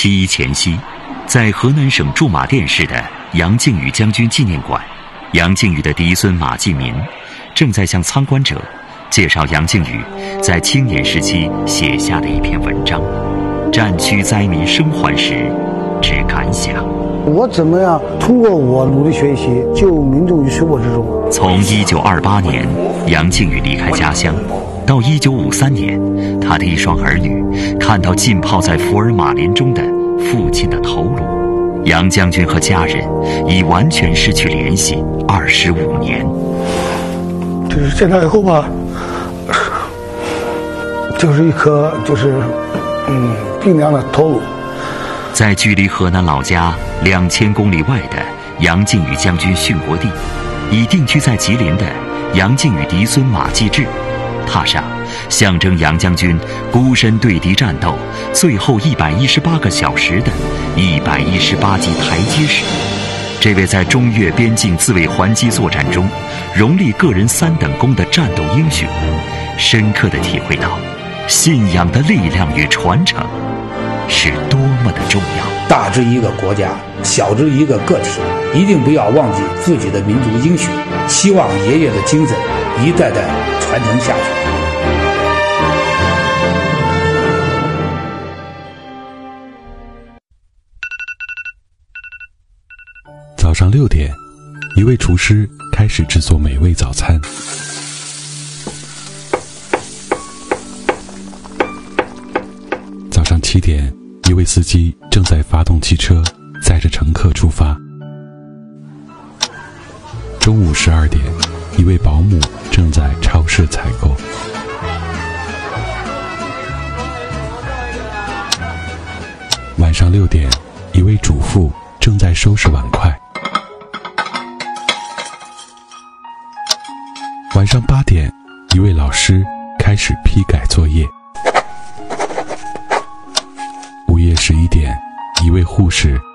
7.11前夕，在河南省驻马店市的杨靖宇将军纪念馆，杨靖宇的嫡孙马继民正在向参观者介绍杨靖宇在青年时期写下的一篇文章《战区灾民生还时之感想》。 我怎么样通过我努力学习，救民众于水火之中。 从1928年杨靖宇离开家乡，到1953年，他的一双儿女看到浸泡在福尔马林中的父亲的头颅，杨将军和家人已完全失去联系25年。 就是见他以后吧，就是一颗冰凉的头颅。 在距离河南老家2000公里外的杨靖宇将军殉国地，已定居在吉林的杨靖宇嫡孙马继志，踏上象征杨将军孤身对敌战斗最后118个小时的118级台阶时，这位在中越边境自卫还击作战中荣立个人3等功的战斗英雄，深刻地体会到信仰的力量与传承是多么的重要。 大至一个国家，小至一个个体，一定不要忘记自己的民族英雄，希望爷爷的精神一代代传承下去。 早上6点，一位厨师开始制作美味早餐。早上7点，一位司机正在发动汽车，载着乘客出发。中午12点，一位保姆正在超市采购。晚上6点，一位主妇正在收拾碗筷。晚上8点，一位老师开始批改作业。午夜11点，一位护士